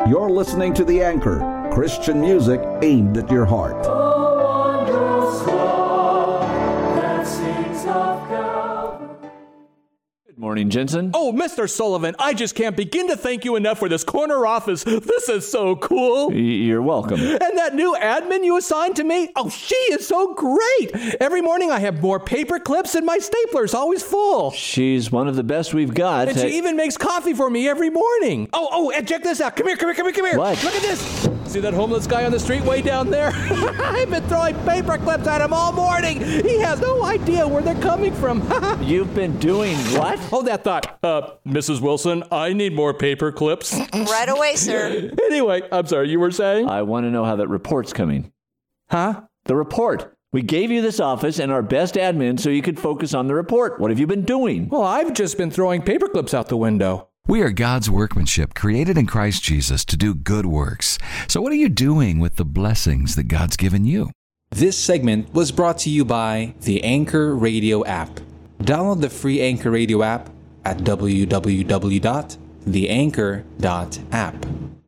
You're listening to The Anchor, Christian music aimed at your heart. Good morning, Jensen. Oh, Mr. Sullivan, I just can't begin to thank you enough for this corner office. This is so cool. You're welcome. And that new admin you assigned to me, oh, she is so great. Every morning I have more paper clips and my stapler's always full. She's one of the best we've got. And she even makes coffee for me every morning. Oh, and check this out. Come here. What? Look at this. See that homeless guy on the street way down there? I've been throwing paper clips at him all morning. He has no idea where they're coming from. You've been doing what? Hold that thought. Mrs. Wilson, I need more paper clips. Right away, sir. Anyway, I'm sorry, you were saying? I want to know how that report's coming. Huh? The report. We gave you this office and our best admin so you could focus on the report. What have you been doing? Well, I've just been throwing paper clips out the window. We are God's workmanship, created in Christ Jesus to do good works. So what are you doing with the blessings that God's given you? This segment was brought to you by the Anchor Radio app. Download the free Anchor Radio app at www.theanchor.app.